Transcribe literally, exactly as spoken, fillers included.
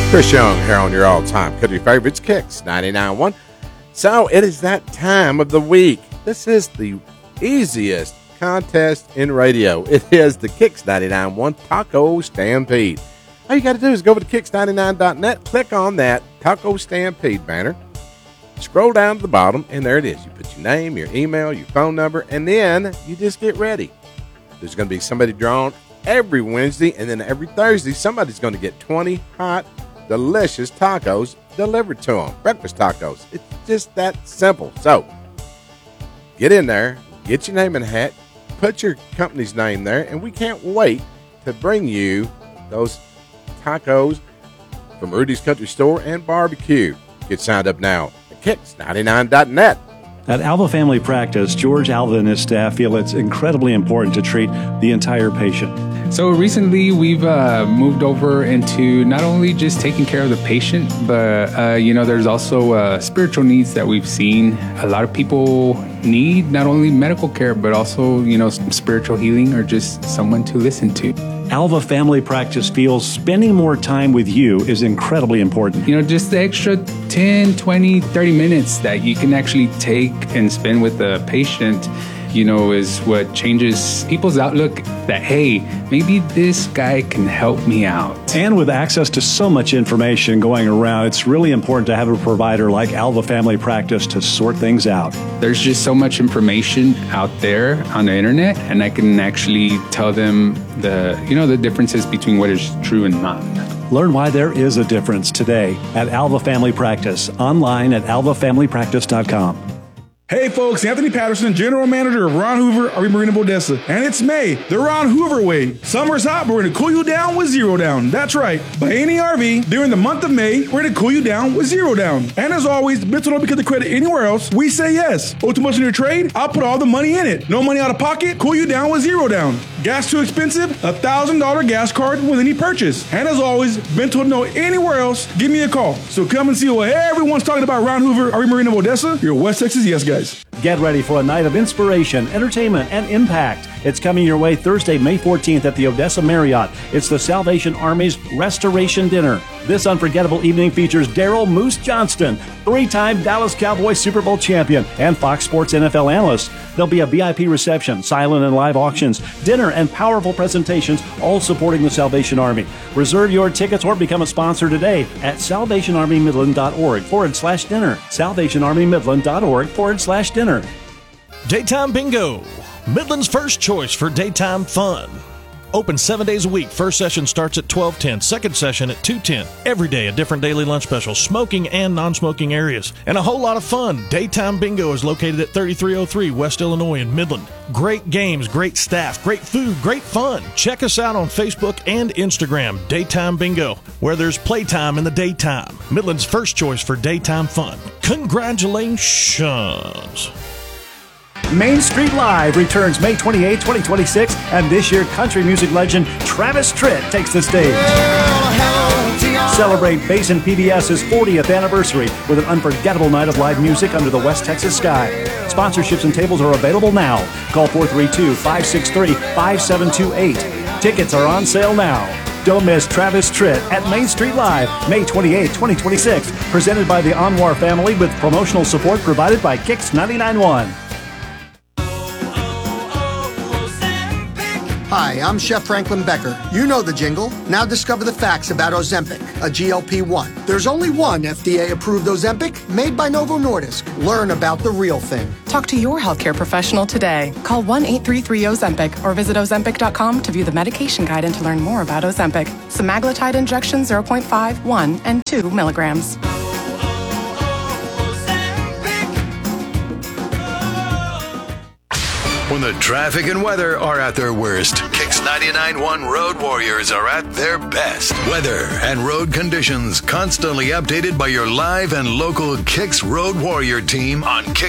Chris Young here on your all-time country favorites, Kicks ninety-nine point one. So it is that time of the week. This is the easiest contest in radio. It is the Kicks ninety-nine point one Taco Stampede. All you got to do is go over to kicks ninety-nine dot net, click on that Taco Stampede banner, scroll down to the bottom, and there it is. You put your name, your email, your phone number, and then you just get ready. There's going to be somebody drawn every Wednesday, and then every Thursday, somebody's going to get twenty hot, delicious tacos delivered to them. Breakfast tacos. It's just that simple. So, get in there, get your name in the hat, put your company's name there, and we can't wait to bring you those tacos from Rudy's Country Store and Barbecue. Get signed up now at kicks ninety-nine dot net. At Alva Family Practice, George Alva and his staff feel it's incredibly important to treat the entire patient. So recently we've uh, moved over into not only just taking care of the patient, but uh, you know, there's also uh, spiritual needs that we've seen. A lot of people need not only medical care, but also, you know, some spiritual healing or just someone to listen to. Alva Family Practice feels spending more time with you is incredibly important. You know, just the extra ten, twenty, thirty minutes that you can actually take and spend with the patient, you know, is what changes people's outlook that, hey, maybe this guy can help me out. And with access to so much information going around, it's really important to have a provider like Alva Family Practice to sort things out. There's just so much information out there on the internet, and I can actually tell them the, you know, the differences between what is true and not. Learn why there is a difference today at Alva Family Practice, online at alva family practice dot com. Hey folks, Anthony Patterson, General Manager of Ron Hoover, R V Marine of Odessa. And it's May, the Ron Hoover way. Summer's hot, but we're going to cool you down with zero down. That's right. Buy any R V during the month of May, we're going to cool you down with zero down. And as always, Mental don't get the credit anywhere else. We say yes. Owe too much in your trade? I'll put all the money in it. No money out of pocket? Cool you down with zero down. Gas too expensive? A one thousand dollars gas card with any purchase. And as always, Mental know anywhere else, give me a call. So come and see what everyone's talking about Ron Hoover, R V Marine of Odessa. Your West Texas yes guys. Get ready for a night of inspiration, entertainment, and impact. It's coming your way Thursday, May fourteenth at the Odessa Marriott. It's the Salvation Army's Restoration Dinner. This unforgettable evening features Daryl Moose Johnston, three-time Dallas Cowboys Super Bowl champion and Fox Sports N F L analyst. There'll be a V I P reception, silent and live auctions, dinner, and powerful presentations, all supporting the Salvation Army. Reserve your tickets or become a sponsor today at salvation army midland dot org forward slash dinner. salvation army midland dot org forward slash dinner. Daytime Bingo, Midland's first choice for daytime fun. Open seven days a week. First session starts at twelve ten, second session at two ten. Every day a different daily lunch special, smoking and non-smoking areas, and a whole lot of fun. Daytime Bingo is located at thirty-three oh three West Illinois in Midland. Great games, great staff, great food, great fun. Check us out on Facebook and Instagram, Daytime Bingo, where there's playtime in the daytime. Midland's first choice for daytime fun. Congratulations. Main Street Live returns May twenty-eighth, twenty twenty-six, and this year country music legend Travis Tritt takes the stage. Celebrate Basin PBS's fortieth anniversary with an unforgettable night of live music under the West Texas sky. Sponsorships and tables are available now. Call four three two, five six three, five seven two eight. Tickets are on sale now. Don't miss Travis Tritt at Main Street Live, May twenty-eighth, twenty twenty-six, presented by the Anwar family with promotional support provided by Kicks ninety-nine point one. Hi, I'm Chef Franklin Becker. You know the jingle. Now discover the facts about Ozempic, a G L P one. There's only one F D A-approved Ozempic made by Novo Nordisk. Learn about the real thing. Talk to your healthcare professional today. Call one eight three three Ozempic or visit ozempic dot com to view the medication guide and to learn more about Ozempic. Semaglutide injection zero point five, one, and two milligrams. When the traffic and weather are at their worst, Kicks ninety-nine point one Road Warriors are at their best. Weather and road conditions constantly updated by your live and local Kicks Road Warrior team on Kicks